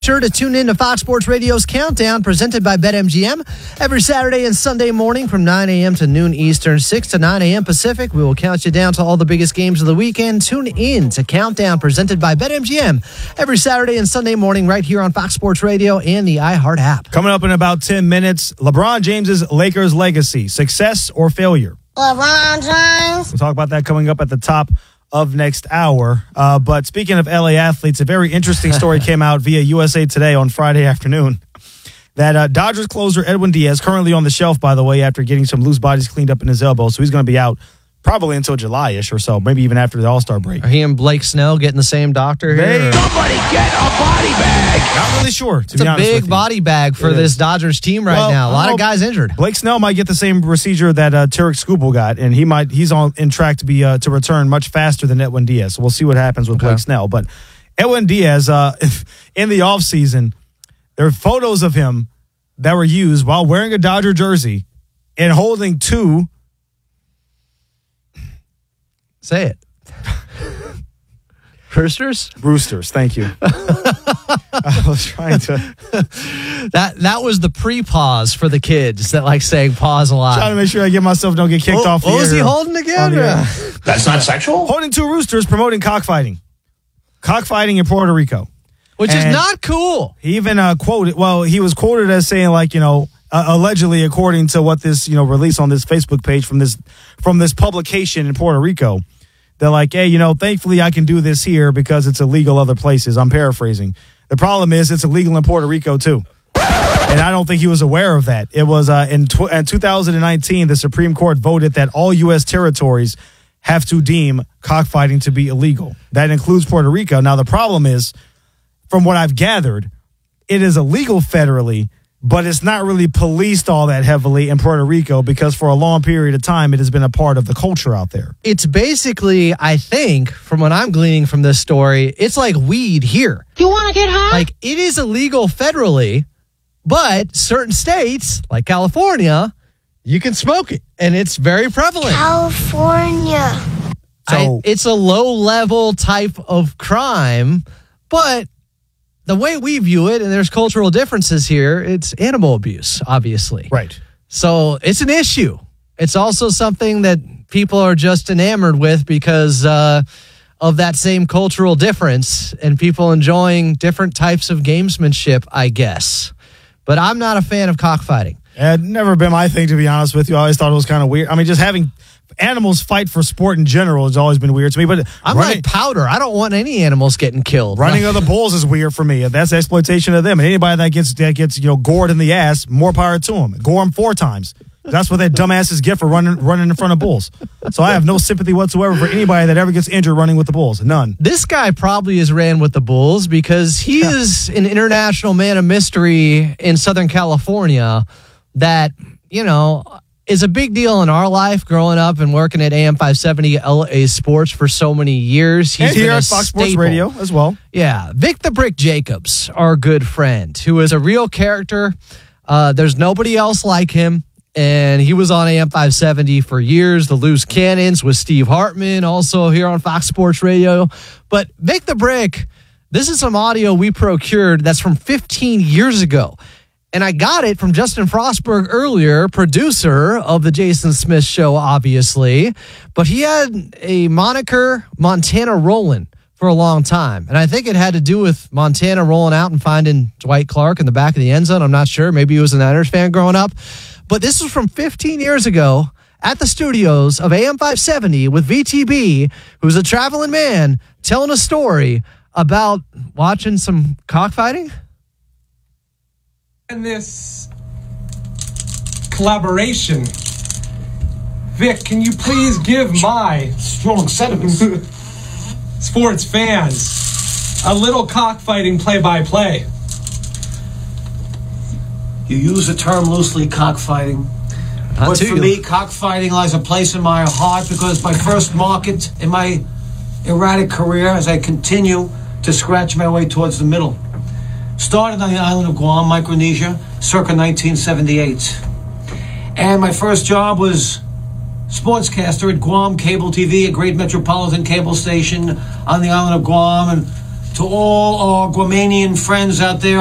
Sure to tune in to Fox Sports Radio's Countdown, presented by BetMGM. Every Saturday and Sunday morning from 9 a.m. to noon Eastern, 6 to 9 a.m. Pacific, we will count you down to all the biggest games of the weekend. Tune in to Countdown, presented by BetMGM. Every Saturday and Sunday morning right here on Fox Sports Radio and the iHeart app. Coming up in about 10 minutes, LeBron James's Lakers legacy, success or failure? LeBron James. We'll talk about that coming up at the top of next hour. But speaking of LA athletes, a very interesting story came out via USA Today on Friday afternoon that Dodgers closer Edwin Diaz, currently on the shelf, by the way, after getting some loose bodies cleaned up in his elbow. So he's going to be out probably until July-ish or so, maybe even after the All-Star break. Are he and Blake Snell getting the same doctor here? Somebody get a body bag. Not really sure, to It's be a honest with big you. body bag for this Dodgers team right now. A lot of guys injured. Blake Snell might get the same procedure that Tarek Skubal got, and he's in track to be to return much faster than Edwin Diaz. So we'll see what happens with Blake Snell. But Edwin Diaz, in the offseason, there are photos of him that were used while wearing a Dodger jersey and holding two. Say it. Roosters, thank you. I was trying to. That was the pre-pause for the kids that like saying pause a lot. Trying to make sure I get myself don't get kicked off the air. What was he holding again? That's not sexual? Holding two roosters promoting cockfighting. Cockfighting in Puerto Rico. Which is not cool. He even he was quoted as saying allegedly, according to what this, release on this Facebook page from this publication in Puerto Rico, they're like, hey, thankfully I can do this here because it's illegal other places. I'm paraphrasing. The problem is it's illegal in Puerto Rico too. And I don't think he was aware of that. It was in 2019, the Supreme Court voted that all U.S. territories have to deem cockfighting to be illegal. That includes Puerto Rico. Now, the problem is, from what I've gathered, it is illegal federally, but it's not really policed all that heavily in Puerto Rico because for a long period of time, it has been a part of the culture out there. It's basically, I think, from what I'm gleaning from this story, it's like weed here. You want to get high? Like, it is illegal federally, but certain states, like California, you can smoke it, and it's very prevalent. California. It's a low-level type of crime, but the way we view it, and there's cultural differences here, it's animal abuse, obviously. Right. So it's an issue. It's also something that people are just enamored with because of that same cultural difference and people enjoying different types of gamesmanship, I guess. But I'm not a fan of cockfighting. It had never been my thing, to be honest with you. I always thought it was kind of weird. I mean, just having animals fight for sport in general has always been weird to me. But I'm like Powder. I don't want any animals getting killed. Running other bulls is weird for me. That's exploitation of them. And anybody that gets gored in the ass, more power to them. Gore them 4 times. That's what that dumbasses get for running in front of bulls. So I have no sympathy whatsoever for anybody that ever gets injured running with the bulls. None. This guy probably has ran with the bulls because he is an international man of mystery in Southern California that, is a big deal in our life growing up and working at AM 570 LA Sports for so many years. He's here at Fox Sports Radio as well. Yeah. Vic the Brick Jacobs, our good friend, who is a real character. There's nobody else like him. And he was on AM 570 for years. The Loose Cannons with Steve Hartman, also here on Fox Sports Radio. But Vic the Brick, this is some audio we procured that's from 15 years ago. And I got it from Justin Frostberg earlier, producer of the Jason Smith Show, obviously. But he had a moniker, Montana Rollin', for a long time. And I think it had to do with Montana rolling out and finding Dwight Clark in the back of the end zone. I'm not sure. Maybe he was a Niners fan growing up. But this was from 15 years ago at the studios of AM 570 with VTB, who's a traveling man, telling a story about watching some cockfighting. And this collaboration, Vic, can you please give my strong sentiments sports fans a little cockfighting play-by-play? You use the term loosely, cockfighting. But for me, cockfighting lies a place in my heart because my first market in my erratic career as I continue to scratch my way towards the middle. Started on the island of Guam, Micronesia, circa 1978. And my first job was sportscaster at Guam Cable TV, a great metropolitan cable station on the island of Guam. And To all our Guamanian friends out there,